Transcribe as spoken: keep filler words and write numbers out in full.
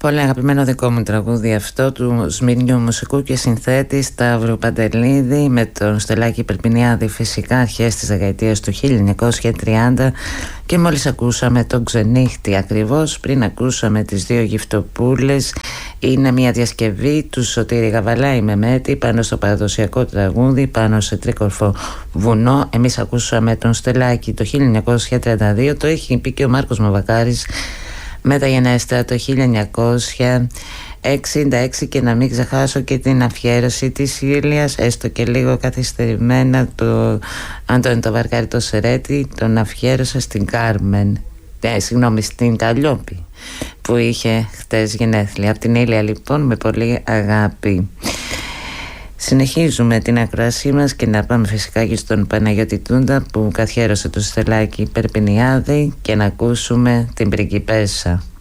Πολύ αγαπημένο δικό μου τραγούδι αυτό, του Σμύρνιου μουσικού και συνθέτη Σταύρου Παντελίδη, με τον Στελάκη Περπινιάδη, φυσικά αρχές της δεκαετίας του χίλια εννιακόσια τριάντα. Και μόλις ακούσαμε τον Ξενύχτη, ακριβώς πριν ακούσαμε τις δύο Γυφτοπούλες. Είναι μια διασκευή του Σωτήρη Γαβαλά, η Μεμέτη, πάνω στο παραδοσιακό τραγούδι, πάνω σε τρίκορφο βουνό. Εμείς ακούσαμε τον Στελάκη το χίλια εννιακόσια τριάντα δύο, το έχει πει και ο Μάρκος Μαβακάρης μεταγενέστερα το χίλια εννιακόσια εξήντα έξι. Και να μην ξεχάσω και την αφιέρωση της Ήλιας, έστω και λίγο καθυστερημένα, του Αντώνη το Βαρκάρη το Σερέτη, τον αφιέρωσα στην Κάρμεν, ε, συγγνώμη, στην Καλλιόπη, που είχε χτες γενέθλια. Από την Ήλια λοιπόν, με πολύ αγάπη. Συνεχίζουμε την ακροασή μας και να πάμε φυσικά και στον Παναγιώτη Τούντα, που καθιέρωσε το Στελάκη Περπινιάδη, και να ακούσουμε την Πριγκιπέσα.